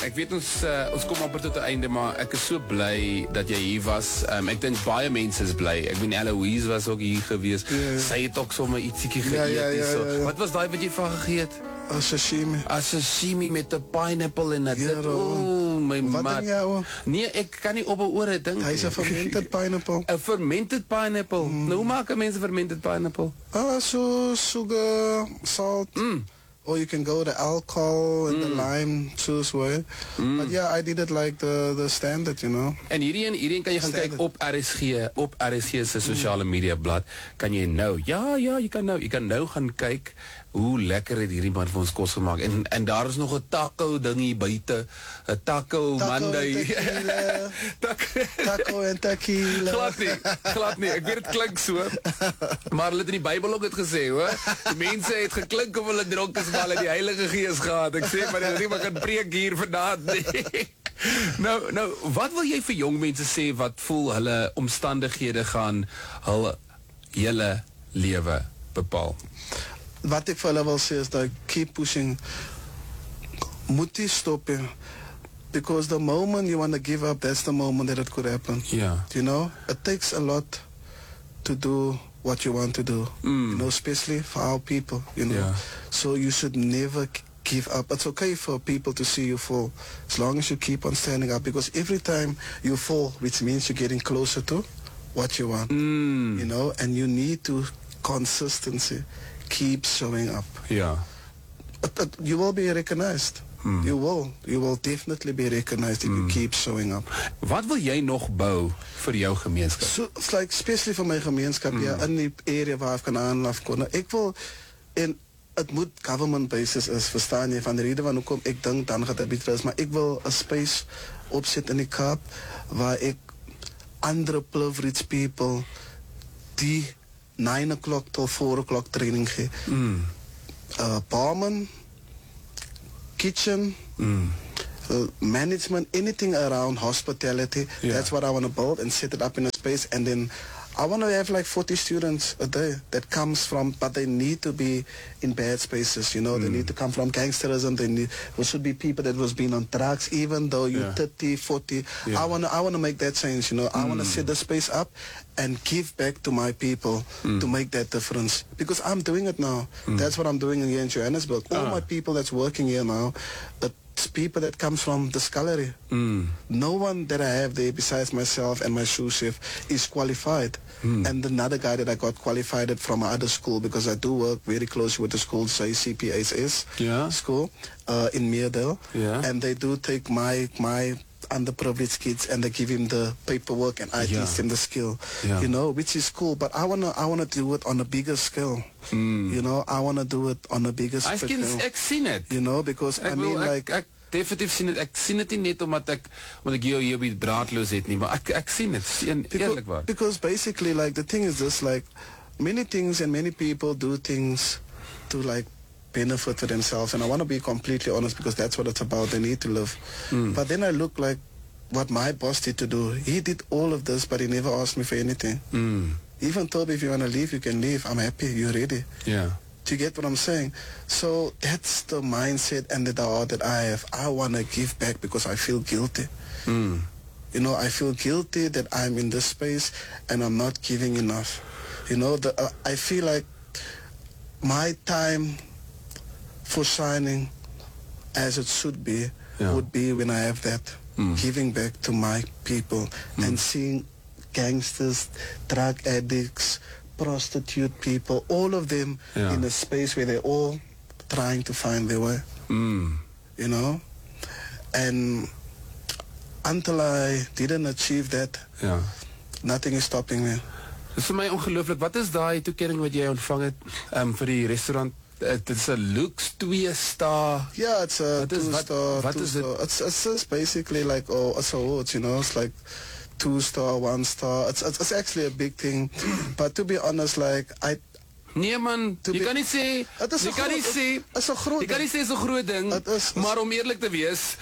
Ek weet ons kom amper tot 'n einde, maar ek is so bly dat jy hier was. Ek dink baie mense is bly. Ek weet Eloise was ook hier gewees. Sy het ook sommer ietsiekie geëet. So. Wat was daai wat jy van gegee het? Sashimi met 'n pineapple en 'n my wat maat. Ding jy, nee, ek kan nie op 'n ore dink. Hy's 'n fermented pineapple. 'n fermented pineapple. Nou hoe maak mense fermented pineapple? So sugar, salt. Or you can go the alcohol and the lime juice way. But yeah, I did it like the standard, you know. En hierheen kan jy gaan kyk op RSG se sosiale media blad. Kan jy nou? Ja, jy kan nou gaan kyk hoe lekker het hierdie man vir ons kos gemaak. En daar is nog 'n taco ding hier buite. 'n Taco Monday. Taco en tequila. Glad nie. Ek weet dit klink so. Maar hulle het in die Bybel ook dit gesê, hoor. Die mense het geklink of hulle dronk is, maar hulle die Heilige Gees gehad. Ek sê maar nie maar kan preek hier vanaand nie. Nou, wat wil jy vir jong mense sê wat voel hulle omstandighede gaan hulle hele lewe bepaal? Wat ek vir hulle wil sê is dat keep pushing. Moet jy stop hier. Because the moment you want to give up, that's the moment that it could happen. Yeah. You know, it takes a lot to do what you want to do. You know, especially for our people, you know. Yeah. So you should never give up. It's okay for people to see you fall, as long as you keep on standing up. Because every time you fall, which means you're getting closer to what you want. You know, and you need to consistency. Keep showing up. Yeah. You will be recognized. You will definitely be recognized if you keep showing up. Wat wil jy nog bou vir jou gemeenskap? So it's like especially vir my gemeenskap in die area waar ek kan aanlaf kon. Ek wil en het moet government basis is, verstaan jy, van die rede van hoekom ek dink dan gaat dit beter is, maar ek wil 'n space opset in die Kaap waar ek underprivileged people die 9 o'clock till 4 o'clock training gee. Barman, kitchen, management, anything around hospitality. That's what I want to build and set it up in a space. And then I want to have like 40 students a day that comes from, but they need to be in bad spaces, you know. They need to come from gangsterism. There should be people that was being on drugs, even though you're 30, 40. I want to make that change, you know. I want to set the space up and give back to my people to make that difference. Because I'm doing it now. That's what I'm doing here in Johannesburg. All my people that's working here now, it's people that comes from the scullery. No one that I have there besides myself and my sous chef is qualified. And another guy that I got qualified from other school, because I do work very closely with the school, say CPHS school in Meerdale. And they do take my underprivileged kids and they give him the paperwork and I teach him the skill, you know, which is cool. But I wanna do it on a bigger scale. You know, I wanna do it on a bigger scale. Ek sien dit. You know, because ek definitief sien dit. Ek sien dit nie net omdat ek jou hier by braadloos het nie, maar ek sien dit eerlikwaar. Because basically, like, the thing is this, like, many things and many people do things to, like, benefit for themselves, and I want to be completely honest, because that's what it's about. They need to live. But then I look like what my boss did to do. He did all of this, but he never asked me for anything. He even told me, if you want to leave, you can leave. I'm happy. You're ready. Do you get what I'm saying? So that's the mindset and the heart that I have. I want to give back because I feel guilty. You know, I feel guilty that I'm in this space and I'm not giving enough. You know, I feel like my time for shining as it should be would be when I have that giving back to my people and seeing gangsters, drug addicts, prostitute people, all of them in a space where they're all trying to find their way. You know? And until I didn't achieve that, nothing is stopping me. Dis vir my ongelooflik. Wat is daai toekering wat jy ontvang het vir die restaurant? Dit is 'n Lux 2-star. Yeah, it's a 2-star. What is it? It's just basically like, it's awards, you know. It's like 2-star, 1-star. It's actually a big thing. But to be honest, like, nee man, jy kan nie sê, is een groot ding, maar om eerlik te wees,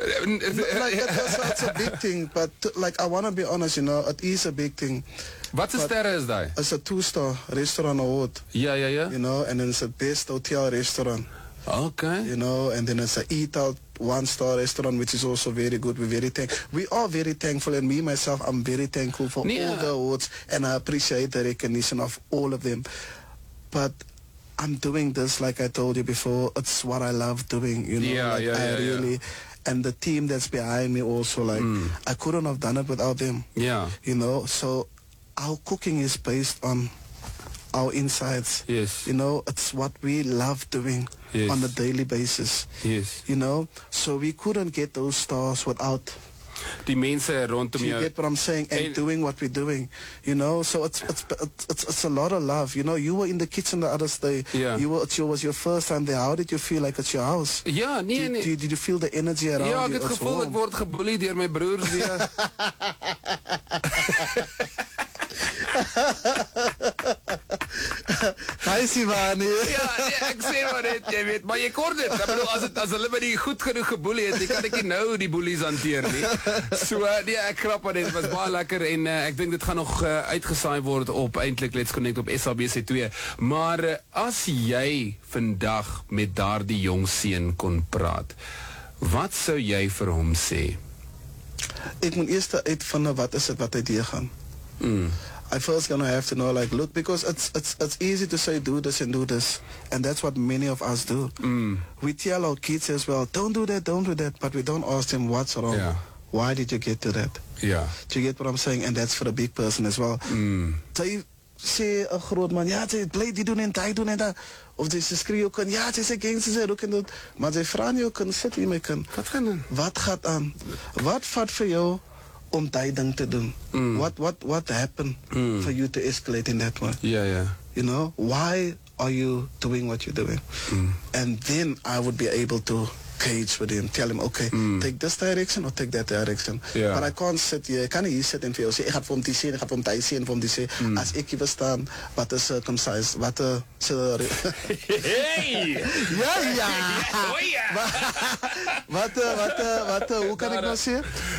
it's a big thing, but like, I want to be honest, you know, it is a big thing. Wat se sterre is daai? It's a 2-star restaurant award. Ja. You know, and then it's a best hotel restaurant. Okay. You know, and then it's a eat out one-star restaurant, which is also very good. We are very thankful, and me myself, I'm very thankful for all the awards, and I appreciate the recognition of all of them. But I'm doing this, like I told you before, it's what I love doing, you know. I really, and the team that's behind me also, like, I couldn't have done it without them. Yeah. You know, so our cooking is based on our insides. Yes. You know, it's what we love doing on a daily basis. Yes. You know, so we couldn't get those stars without die mense rondom jou. You get what I'm saying? And doing what we're doing, you know. So it's a lot of love. You know, you were in the kitchen the other day. Yeah. It was your first time there. How did you feel like it's your house? Ja, nee. Did you feel the energy around you? Ja, ek het gevoel ek word geboelie deur my broers weer. Hi Sivani. Ja, nee, ek sê maar net, jy weet, maar jy kort dit. Ek bedoel, as hulle by die goed genoeg geboelie het, kan ek nie nou die boelies hanteer nie. So, nee, ek grap maar net, het was baie lekker en ek dink dit gaan nog uitgesaai word op eintlik Let's Connect op SABC2. Maar as jy vandag met daardie jong seun kon praat, wat sou jy vir hom sê? Ek moet eers uitvind wat is dit wat hy deur gaan. I first gonna have to know, like, look, because it's easy to say do this and do this, and that's what many of us do. We tell our kids as well, don't do that, but we don't ask them what's wrong. Yeah. Why did you get to that? Yeah. Do you get what I'm saying? And that's for the big person as well. Sy sê 'n groot man, ja, sy bly die doen en hy doen en dat, of sy skreeu kan, ja, sy sê gangster sy ook en dat, maar sy vra nie ook kan sit hier my kind. Wat gaan aan? Wat gaat aan? Wat vat vir jou om die ding te doen? What happened for you to escalate in that way? Yeah. You know, why are you doing what you're doing? And then I would be able to gauge with him, tell him, okay, take this direction or take that direction. Yeah. But I can't sit here, ek kan nie hier sit en vir jou sê, ek gaan vir hom die sê, ek gaan vir hom die sê en vir hom die sê, as ek hier verstaan, wat is circumcised, wat Hey! ja! Wat, hoe kan ek nou sê?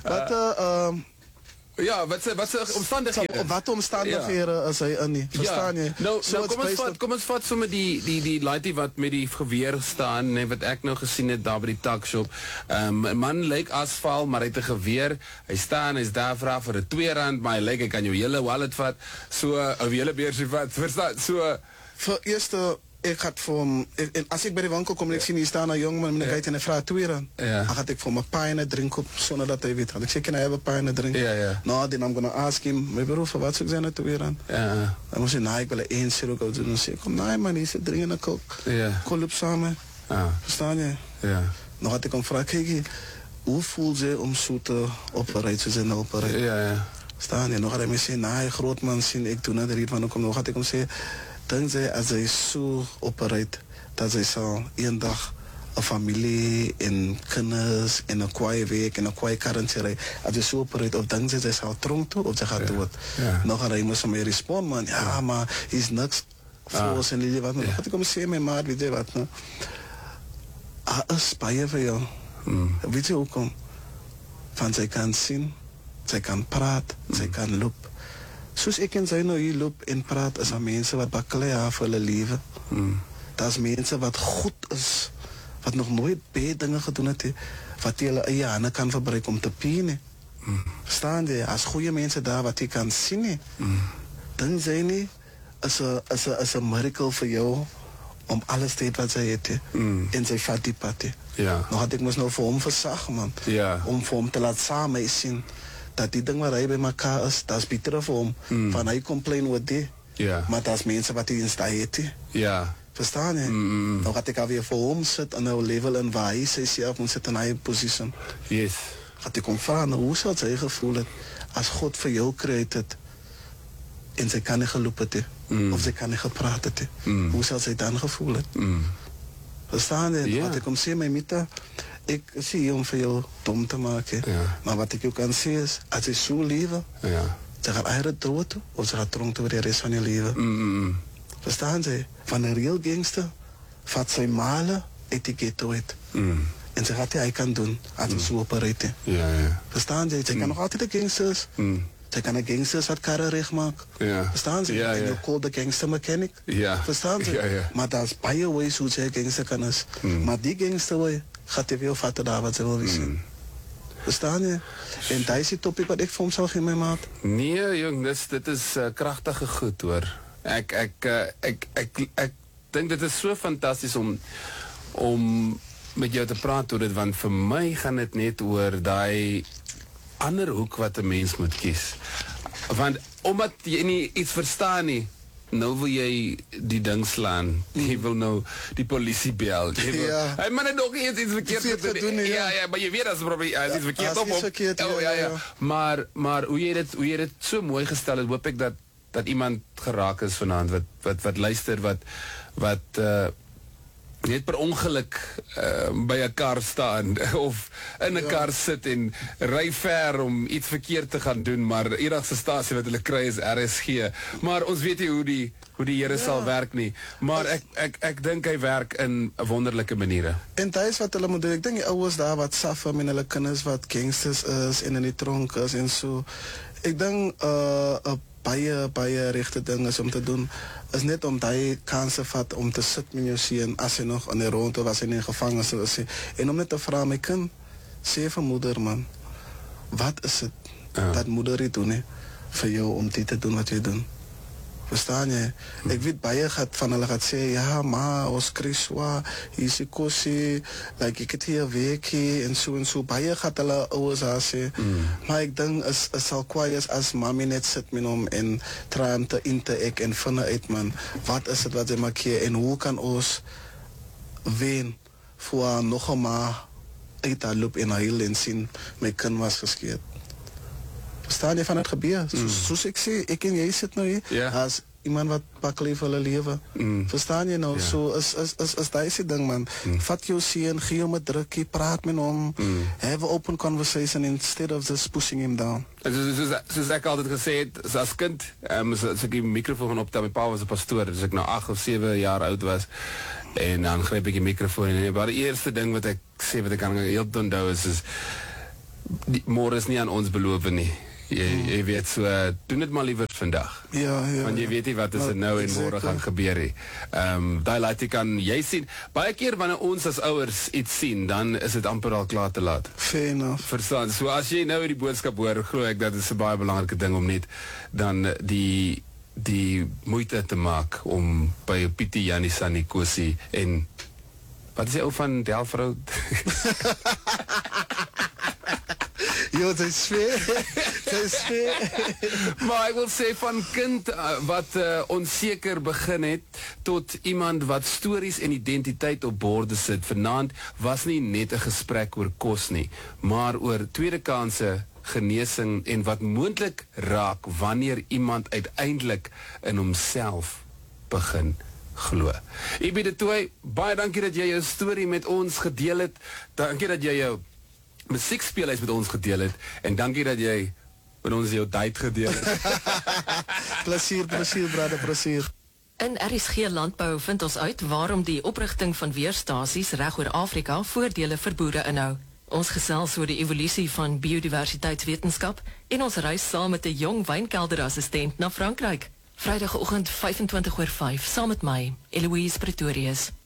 Ja, wat se omstandighede? Wat omstandighede is hy in nie? Verstaan jy? Nou So kom ons vat sommer die laaitie wat met die geweer staan, nee, wat ek nou gesien het daar by die takshop. 'n Man lyk asfal, maar hy het 'n geweer. Hy staan, hy's daar vra vir 'n R2, maar hy lyk hy kan jou hele wallet vat. So 'n hele beursie vat. Verstaan? So vir eerste ek gaat vir hom, as ek by die winkel kom en ek sien hier staan 'n jong man met 'n kyk en hy vra R2, dan gaan ek vir hom 'n pie en 'n drink op sonder dat hy weet. Want ek sê, can I have a pie and a drink? No, then I'm gonna ask him, my bro, vir wat soek sy nou R2? Ja. Dan moet hy, nee, ek wil 'n 1 siro gou doen. Dan sê ek, kom, nee man, hier is 'n drink en 'n coke. Kom loop samen. Verstaan jy? Ja. Dan gaat ek hom vra, kyk, hoe voel jy om so te operate soos hy nou operate? Ja. Verstaan jy? Dan gaat hy my sê, nee, groot man sien, ek doen dit hier van hoekom. Dan gaat ek hom sê, dink sy, as hy so operate, dat sy sal eendag 'n familie en kinders en 'n kwaai week en 'n kwaai karrentjie ry, as hy so operate, of dink sy sal tronk toe, of sy gaat dood. Nou gaan hy mos my respond, man, ja, maar is niks vir ons en liefde wat, nou gaat ek hom sê, my maat, weet jy wat, nou, is baie vir jou, weet jy hoekom, van sy kan sien, sy kan praat, sy kan loop. Soos ek en sy nou hier loop en praat, is daar mense wat baklei haar vir hulle lewe. Daar is mense wat goed is, wat nog nooit baie dinge gedoen het, wat hulle eie hande kan verbruik om te pien. Verstaan jy? As goeie mense daar wat jy kan sien, dan sy nie, is 'n miracle vir jou om alles te het wat sy het, en sy vat die pad. Nog had ek mos nou vir hom versag, man, om vir hom te laat saam my sien, dat die ding waar hy by mekaar is, dat is beter vir hom, van hy complain oor die, maar dat is mense wat hy in sta het. Verstaan jy? Nou gaat ek alweer vir hom sit in nou level in waar hy sy self moet sit in hy position. Gaat ek hom vraag, nou hoe sal sy gevoel het, as God vir jou create het, en sy kan nie geloop het, of sy kan nie gepraat het, hoe sal sy dan gevoel het? Verstaan jy? Nou gaat ek hom sê, my Mita, ek sê hier om vir jou dom te maak, maar wat ek jou kan sê is, as jy so lewe, sy gaat eieren dood toe, of sy gaat tronk toe vir die rest van jou lewe. Verstaan jy? Van een real gangster, vat sy male etiket uit. En sy gaat hy kan doen, as hy so operate. Verstaan jy? Sy kan nog altyd een gangster is, sy Jy kan 'n gangster wat karre regmaak. Ja. Verstaan jy? Ja, En ja. you call the gangster mechanic. Ja. Verstaan jy? Ja, ja. Maar daar's baie ways hoe jy 'n gangster kan is. Maar die gangster way gaat jy wel vatten daar wat jy wil wees. Verstaan jy? En daai is die topic wat ek vir hom sal gee, my maat. Nee, jong, dit is kragtige goed, hoor. Ek dink dit is so fantasties om met jou te praat oor dit, want vir my gaan dit net oor daai ander hoek wat 'n mens moet kies. Want omdat jy nie iets verstaan nie, nou wil jy die ding slaan. Jy wil nou die polisie bel. Jy wil, Ja. Hy man het nog iets verkeerd gedoen, ja. Ja, maar jy weet as is iets verkeerd As op. iets verkeerd, Oh, ja, ja. ja. Maar hoe jy dit so mooi gestel het, hoop ek dat iemand geraak is vanaand wat luister, wat net per ongeluk by 'n kar staan of in 'n kar sit en ry ver om iets verkeerd te gaan doen, maar enigste stasie wat hulle kry is RSG. Maar ons weet nie hoe die Here sal werk nie, maar ek dink hy werk in wonderlike maniere. En dit is wat hulle moet doen. Ek dink die ouers daar wat suffer met hulle kinders wat gangsters is en in die tronk is en so. Ek dink 'n baie regte ding is om te doen is net om daai kanse vat om te sit met jou seun as hy nog in die rond of as hy in die gevangenis is en om net te vra, my kind, sê vir moeder, man, wat is dit dat moeder dit doen vir jou om dit te doen wat jy doen? Verstaan jy? Ek weet baie van hulle gaan sê, ja, maar ons Chriswa, hier is die kosie, like ek het hier weekie en so, baie gaan hulle ouers daar sê. Maar ek dink is sal kwaai as mami net sit met hom en try om te interact en vind uit, man, wat is dit wat hy maak hier en hoe kan ons wen voor nog eenmaal uit haar loop en heel en sien my kind was geskeed. Verstaan jy van het gebeur? Soos ek sê, ek en jy sit nou hier as iemand wat pakkel vir hulle lewe. Verstaan jy nou? So is daai se ding, man. Vat jou seun, gee hom 'n drukkie, praat met hom. Have an open conversation instead of just pushing him down. Soos ek altyd gesê het, as kind, as ek die mikrofoon optel, my pa was 'n pastoor, as ek nou 8 of 7 jaar oud was, en dan gryp ek die mikrofoon en maar die eerste ding wat ek sê, wat ek kan heel onthou is môre is nie aan ons beloof nie. Jy weet, so doen dit maar liewer vandag. Ja. Want jy weet nie wat is er nou en môre gaan gebeur nie. Daai laat kan jy sien. Baie keer wanneer ons as ouers iets sien, dan is dit amper al klaar te laat. Fair enough. Verstaan. So as jy nou die boodskap hoor, glo ek dat is 'n baie belangrike ding om net dan die moeite te maak om by Pietie, Jannie, Sannie, Kosie en wat is die ou van Delvrou? Jo, dit is fair. Maar ek wil sê van kind wat onseker begin het tot iemand wat stories en identiteit op borde sit. Vanaand was nie net 'n gesprek oor kos nie, maar oor tweede kanse, genesing en wat moontlik raak wanneer iemand uiteindelik in homself begin glo. Ibi de Tooi, baie dankie dat jy jou storie met ons gedeel het. Dankie dat jy jou musiekspeelhuis met ons gedeel het en dankie dat jy met ons jou tyd gedeel het. Plesier, brother, plesier. In RSG Landbou vind ons uit waarom die oprigting van weerstasies reg oor Afrika voordele vir boere inhou. Ons gesels oor die evolusie van biodiversiteitswetenskap en ons reis saam met 'n jong wynkelderassistent na Frankryk. Vrydagoggend 5:25 oor 5 saam met my, Eloise Pretorius.